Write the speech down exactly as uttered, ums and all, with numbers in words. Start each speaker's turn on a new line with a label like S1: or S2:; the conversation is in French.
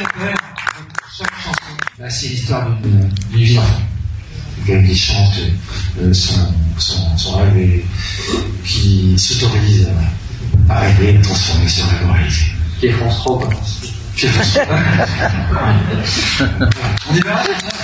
S1: s'appelle chaque chanson. Bah, c'est l'histoire d'une vie d'enfant. Quelqu'un qui chante euh, son, son, son rêve et qui s'autorise à rêver et transformer ce rêve en réalité.
S2: Qui est France trois, quoi.
S1: Qui est France trois. On y va?